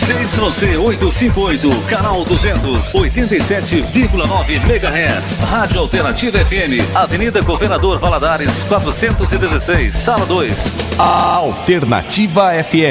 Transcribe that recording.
ZYC 858, canal 200, 87,9 MHz. Rádio Alternativa FM, Avenida Governador Valadares, 416, Sala 2. A Alternativa FM.